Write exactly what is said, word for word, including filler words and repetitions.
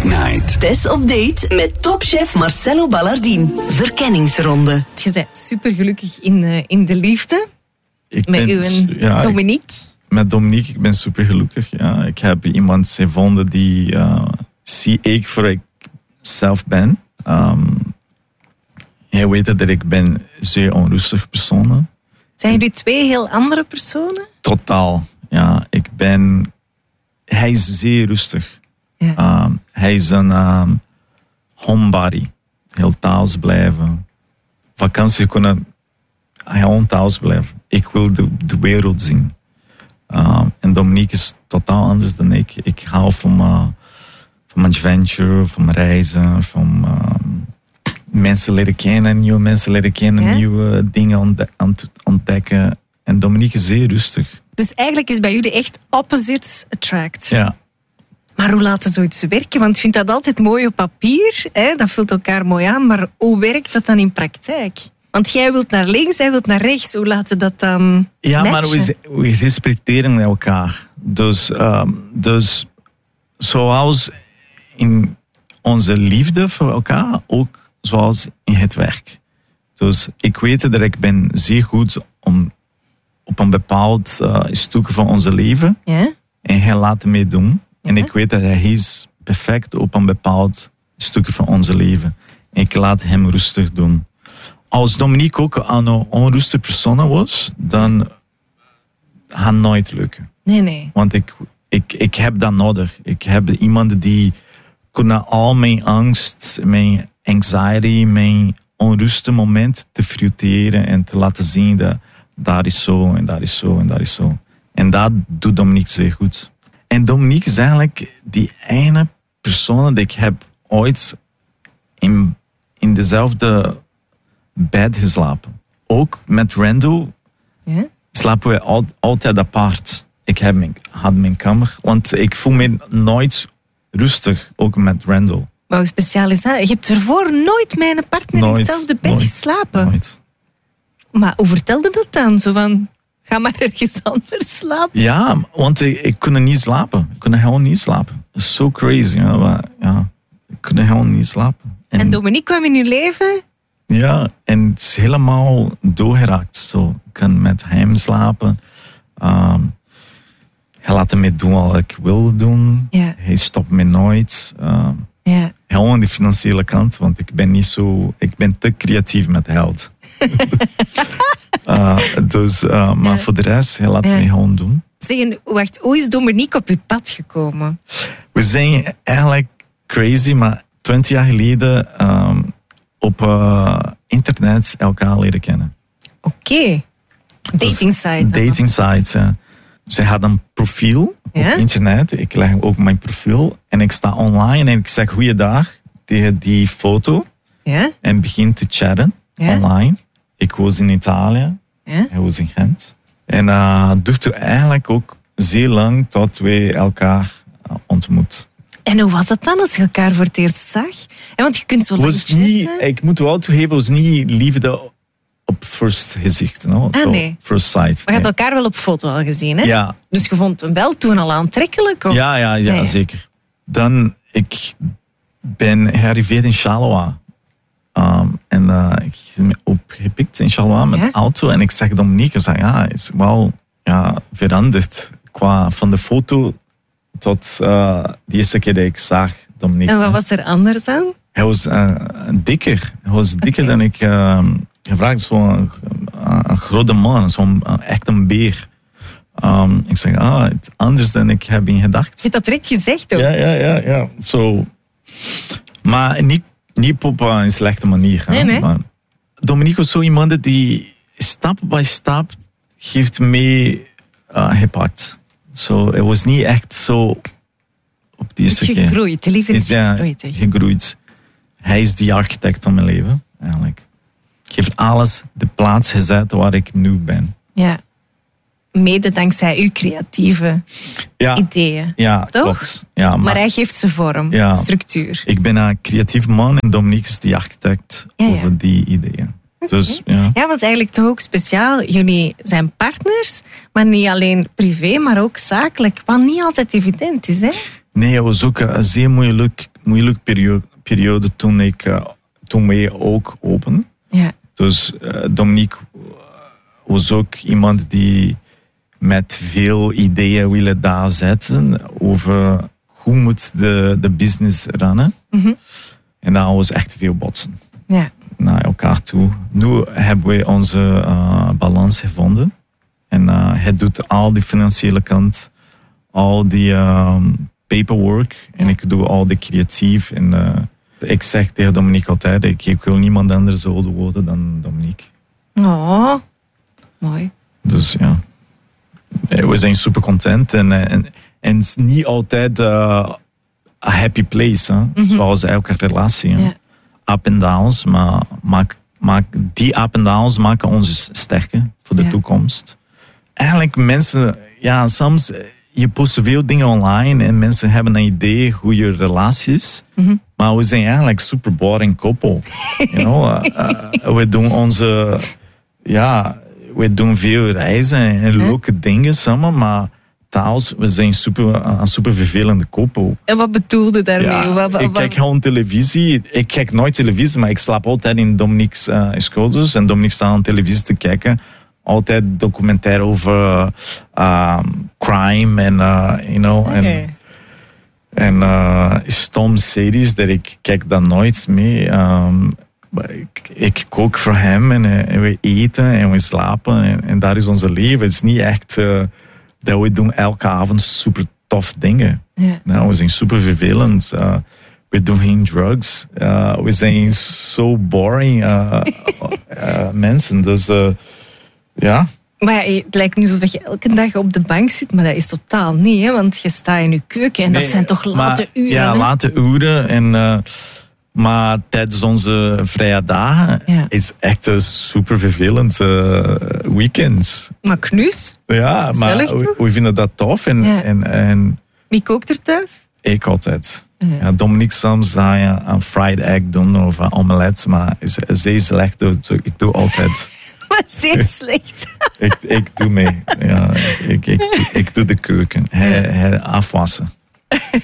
Night. Tess op date met topchef Marcelo Ballardin. Verkenningsronde. Je bent supergelukkig in, uh, in de liefde. Ik met ben, uw ja, Dominique. Ik, met Dominique, ik ben supergelukkig. Ja. Ik heb iemand gevonden die uh, zie ik voor ik zelf ben. Um, hij weet dat ik ben een zeer onrustig persoon. Zijn jullie twee heel andere personen? Totaal. Ja, ik ben... Hij is zeer rustig. Ja. Um, hij is een um, homebody. Heel thuis blijven. Vakantie kunnen... Gewoon thuis blijven. Ik wil de, de wereld zien. Um, en Dominique is totaal anders dan ik. Ik hou van, uh, van adventure, van reizen, van um, mensen leren kennen, nieuwe mensen leren kennen, ja? nieuwe dingen ontde- ontdekken. En Dominique is zeer rustig. Dus eigenlijk is bij jullie echt opposites attract. Ja. Maar hoe laten zoiets werken? Want ik vind dat altijd mooi op papier. Hè? Dat vult elkaar mooi aan. Maar hoe werkt dat dan in praktijk? Want jij wilt naar links, hij wilt naar rechts. Hoe laten dat dan Ja, matchen? maar we, we respecteren elkaar. Dus, um, dus zoals in onze liefde voor elkaar, ook zoals in het werk. Dus ik weet dat ik ben zeer goed om op een bepaald uh, stuk van onze leven. Ja? En hij laat me doen. Ja. En ik weet dat hij is perfect op een bepaald stuk van onze leven. En ik laat hem rustig doen. Als Dominique ook een onrustige persoon was, dan gaat het nooit lukken. Nee, nee. Want ik, ik, ik heb dat nodig. Ik heb iemand die kan al mijn angst, mijn anxiety, mijn onrustige moment te filtreren en te laten zien dat daar is zo en daar is zo en daar is zo. En dat doet Dominique zeer goed. En Dominique is eigenlijk die ene persoon die ik heb ooit in, in dezelfde bed geslapen. Ook met Randall Ja? slapen we al, altijd apart. Ik heb mijn, had mijn kamer, want ik voel me nooit rustig, ook met Randall. Maar hoe speciaal is dat? Je hebt ervoor nooit met een partner in Nooit, hetzelfde bed nooit, geslapen. Nooit. Maar hoe vertelde dat dan? Zo van, ga maar ergens anders slapen. Ja, want ik, ik kon niet slapen. Ik kon gewoon niet slapen. Dat is zo crazy. Ja, maar, ja, ik kon gewoon niet slapen. En, en Dominique kwam in uw leven? Ja, en het is helemaal doorgeraakt. Zo. Ik kan met hem slapen. Um, hij laat me doen wat ik wil doen. Ja. Hij stopt me nooit. Um, Ja. Gewoon de financiële kant, want ik ben niet zo... Ik ben te creatief met geld. uh, dus, uh, maar Ja. voor de rest, hij laat Ja. me gewoon doen. Zeg, wacht, hoe is Dominique op uw pad gekomen? We zijn eigenlijk crazy, maar twintig jaar geleden um, op uh, internet elkaar leren kennen. Oké. Okay. Dating site. Dus, dating sites, ja. Zij had een profiel Ja? op internet. Ik leg ook mijn profiel en ik sta online en ik zeg goeiedag tegen die foto Ja? en begin te chatten Ja? online. Ik was in Italië, Ja? hij was in Gent. En uh, het duurde eigenlijk ook zeer lang tot we elkaar uh, ontmoet. En hoe was dat dan als je elkaar voor het eerst zag? En want je kunt zo lang Was niet, chatten. ik moet wel toegeven, het was niet liefde op first gezicht. No? Ah, so, nee. First sight. Maar je Nee. had elkaar wel op foto al gezien, hè? Ja. Dus je vond hem wel toen al aantrekkelijk? Of? Ja, ja, ja, Nee. zeker. Dan, ik ben gearriveerd in Charleroi. Um, en uh, ik ben opgepikt in Charleroi met Ja? de auto. En ik zeg Dominique, ik zeg, ja, het is wel ja, veranderd. Qua van de foto tot uh, de eerste keer dat ik zag Dominique. En wat was er anders aan? Hij was uh, dikker. Hij was dikker Oké. dan ik uh, gevraagd. Zo'n uh, een grote man, zo'n uh, echt een beer. Um, ik zeg, ah, het is anders dan ik heb in gedacht. Je hebt dat direct gezegd ook. Ja, ja, ja, ja. So, maar niet, niet op uh, een slechte manier. Hè? Nee, nee. Maar Dominique was zo iemand die stap bij stap heeft mee uh, gepakt. So, het was niet echt zo op die eerste keer. Gegroeid, de liefde is Ja, gegroeid. hè. gegroeid. Hij is de architect van mijn leven, eigenlijk. Heeft alles de plaats gezet waar ik nu ben. Ja. Mede dankzij uw creatieve Ja, ideeën. ja Toch? klopt. Ja, maar, Maar hij geeft ze vorm, Ja. structuur. ik ben een creatief man en Dominique is de architect Ja, ja. over die ideeën. Dus ja. Ja, want eigenlijk toch ook speciaal. Jullie zijn partners, maar niet alleen privé, maar ook zakelijk. Wat niet altijd evident is, hè? Nee, het was ook een zeer moeilijk, moeilijk periode, periode toen, ik, uh, toen wij ook open. Ja. Dus uh, Dominique was ook iemand die met veel ideeën willen daar zetten over hoe moet de, de business runnen. Mm-hmm. En daar was echt veel botsen. Ja. Naar elkaar toe. Nu hebben we onze uh, balans gevonden. En uh, het doet al die financiële kant, al die um, paperwork. Ja. En ik doe al de creatief. En uh, ik zeg tegen Dominique altijd, ik, ik wil niemand anders ouder worden dan Dominique. Oh, mooi. Dus ja, we zijn super content. En, en, en het is niet altijd uh, a happy place, hè? Mm-hmm. Zoals elke relatie. Hè? Ja. Up and downs, maar maak, maak, die up and downs maken ons sterker voor de ja. toekomst. Eigenlijk mensen, ja, soms je post veel dingen online en mensen hebben een idee hoe je relatie is. Mm-hmm. Maar we zijn eigenlijk super boring koppel. You know? uh, uh, we doen onze, ja, we doen veel reizen en leuke huh? dingen samen, maar thuis, we zijn super, een super vervelende koppel. En wat bedoelde daarmee? Ja, wat, wat, ik kijk gewoon televisie. Ik kijk nooit televisie, maar ik slaap altijd in Dominique's uh, schouders. En Dominique staat aan televisie te kijken. Altijd documentaire over uh, crime en, uh, you know, okay. en, en uh, stom series dat ik kijk dan nooit mee. Um, ik, ik kook voor hem en, uh, en we eten en we slapen. En, en dat is onze leven. Het is niet echt uh, dat we doen elke avond super tof dingen. Ja. Nou, we zijn super vervelend. Uh, we doen geen drugs. Uh, we zijn zo boring uh, uh, mensen. Dus uh, ja. Maar ja, het lijkt nu alsof je elke dag op de bank zit, maar dat is totaal niet, hè? Want je staat in je keuken en nee, dat zijn toch late maar, uren. Ja, hè? late uren. En, uh, maar tijdens onze vrije dagen ja. is echt een super vervelend uh, weekend. Maar knus? Ja, maar we, we vinden dat tof. En, ja. en, en wie kookt er thuis? Ik altijd. Ja. Ja, Dominique soms zou je een fried egg doen of een omelet, maar is zeer slecht. Dus ik doe altijd. Maar zeer slecht. ik, ik doe mee. Ja, ik, ik, ik, ik doe de keuken. Hij, hij afwassen.